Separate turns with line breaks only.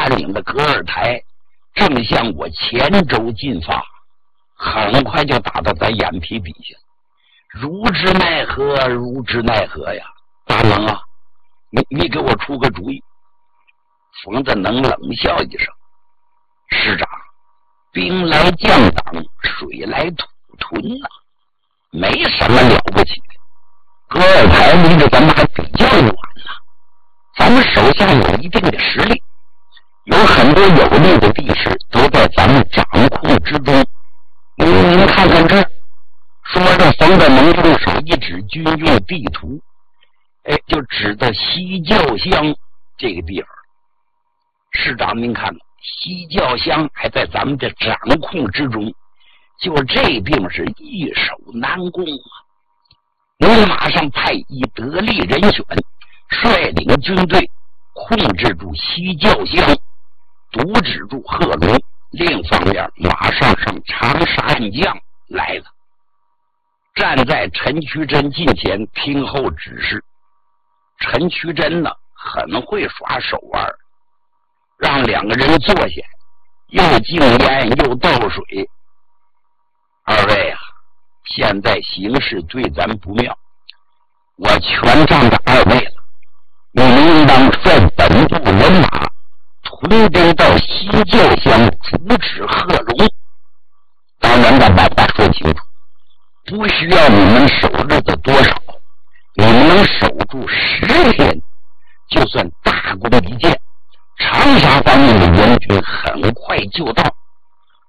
领的戈尔台正向我前轴进发，很快就打到咱眼皮底下，如之奈何，如之奈何呀！大冷啊，你给我出个主意。冯子能冷笑一声：“师长，兵来将挡，水来土屯啊，没什么了不起的。戈尔台离着咱们还比较远呢，咱们手下有一定的实力，有很多有利的地势都在咱们掌控之中。您看看这。”说着，冯子能用手一指军用地图，就指的西教乡这个地方。师长，您看，西教乡还在咱们的掌控之中，就这定是易守难攻啊！您马上派一得力人选，率领军队控制住西教乡，阻止住贺龙。另一方面，马上上长沙暗将来了。站在陈渠珍近前听候指示。陈渠珍呢，很会耍手腕，让两个人坐下，又敬烟又倒水。二位啊，现在形势对咱不妙，我全仗着二位了，你们应当率本部人马屯兵到西教乡，阻止贺龙。当然把说清楚，不需要你们守日子多少，你们能守住10天，就算大功一件。长沙方面的援军很快就到，